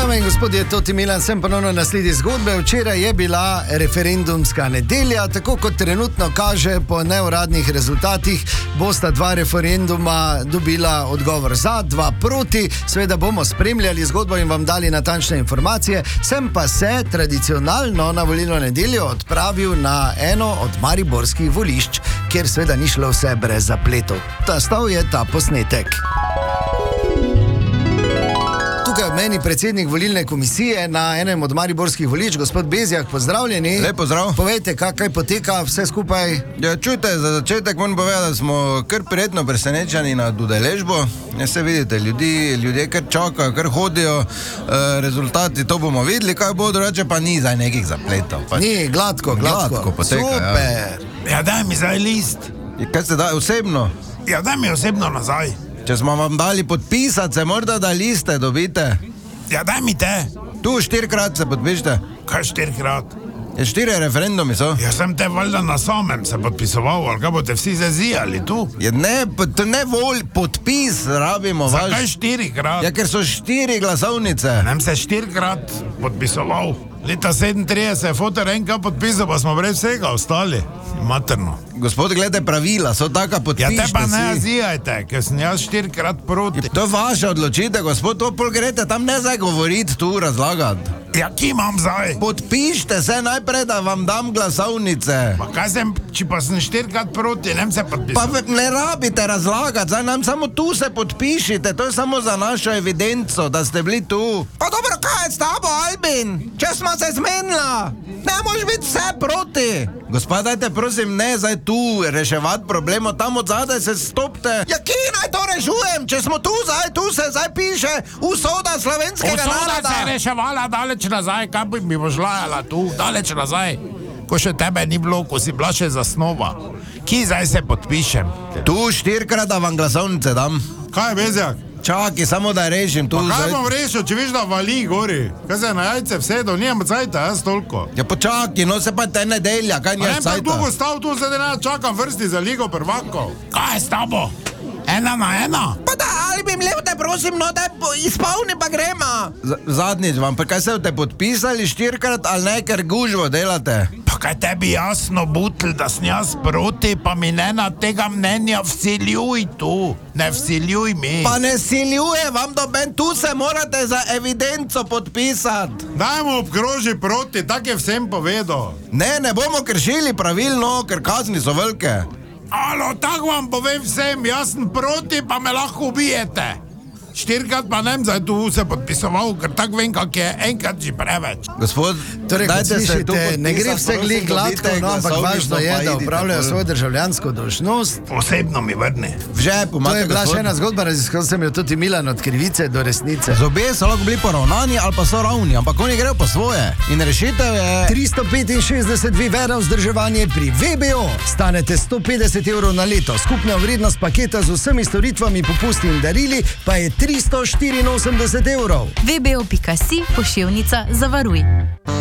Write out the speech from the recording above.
Dame in gospodje, Toti Milan, sem ponovno na sledi zgodbe. Včeraj je bila referendumska nedelja, tako kot trenutno kaže po neuradnih rezultatih, bosta dva referenduma dobila odgovor za, dva proti. Seveda bomo spremljali zgodbo in vam dali natančne informacije. Sem pa se tradicionalno na volilno nedeljo odpravil na eno od mariborskih volišč, kjer seveda ni šlo vse brez zapletov. Stal je ta posnetek. Tukaj v meni predsednik volilne komisije na enem od mariborskih volišč, gospod Bezjak, pozdravljeni. Lep pozdrav. Povejte, kaj poteka vse skupaj? Ja, čujte, za začetek moram povedati, da smo kar prijetno presenečeni nad udeležbo. Ja, se vidite, ljudje kar čakajo, kar hodijo, rezultati to bomo videli, kaj bo, drugače pa ni zdaj nekih zapletov. Ni, gladko poteka. Super. Ja, daj mi zdaj list. Kaj ste dali osebno? Ja, daj mi osebno nazaj. Če smo vam dali podpisati, se morda da liste dobite. Ja, daj mi te. Tu 4-krat se podpišite. Kaj 4-krat? Je 4 referendumi so. Ja, sem te valjda na samem se podpisoval, ali kaj boste vsi zazijali tu? Ja, ne podpis rabimo. Zakaj 4-krat? Ja, ker so 4 glasovnice. Nem se 4-krat podpisoval. Leta 37 je fotor enkrat podpisal, pa smo brez vsega ostali. Materno. Gospod, gledajte, pravila so taka, podpište si. Ja, te pa ne azijajte, ker sem jaz 4-krat proti. To je vaša odločitev, gospod, to pol greste tam ne zdaj govoriti, tu razlagati. Ja, ki imam zdaj? Podpište se najprej, da vam dam glasovnice. Pa kaj sem, če pa sem 4-krat proti, nem se podpisal. Pa ne rabite razlagati, zdaj nam samo tu se podpišite, to je samo za našo evidenco, da ste bili tu. Pa dobro, kaj je s tabo, Albin? Če smo se zmenila, ne moš biti vse proti. Gospod, dajte prosim, ne zdaj tu reševati problemov, tam od zadaj se stopte. Ja, ki naj to rešujem, če smo tu se zdaj piše usoda slovenskega naroda. Usoda se je reševala daleč nazaj, kaj bi mi božlajala tu, daleč nazaj. Ko še tebe ni bilo, ko si bila še zasnova. Ki zdaj se podpišem? Tu 4-krat da vam glasovnice dam. Kaj je, Bezjak? Čaki, samo da rešim tu. Pa kaj bom rešil, če viš, da vali gori? Kaj se na jajce vsedel, nijem cajta, jaz toliko. Ja, počaki, no se pa te nedelja, kaj nijem cajta. A ne pa dolgo stav tu, zdaj ne čakam vrsti za Ligo prvakov. Kaj je s tabo? 1-1? Pa da, ali bi mlev te prosim, no da izpolni pa grema. Zadnjič vam, pa kaj se te podpisali 4-krat ali ne, ker gužvo delate? Pa kaj tebi jasno butl, da sem jaz proti, pa mi ne na tega mnenja vsiljuj tu. Ne vsiljuj mi. Pa ne vsiljuje vam doben, tu se morate za evidenco podpisati. Dajmo obkroži proti, tak je vsem povedal. Ne bomo kršili pravilno, ker kazni so velike. Alo, tak vam povem vsem, jaz sem proti, pa me lahko ubijete. 4-krat pa nem zdaj tu se podpisoval, ker tak vem, kak je enkrat že preveč. Gospod, torej, kot slišite, ne gre vse glih gladko, no, ampak važno je, da upravljajo svojo državljansko dolžnost. Osebno mi vrni. V žepu, to je bila še ena zgodba, raziskal sem jo tudi Milan, od krivice do resnice. Zobje so lahko bili poravnani ali pa so ravni, ampak oni grejo po svoje. In rešitev je 365 vivera vzdrževanje pri VBO. Stanete 150 € na leto. Skupna vrednost paketa z vsemi storitvami, popusti in darili pa je 384 €. VBO.si, pošiljnica, zavaruj.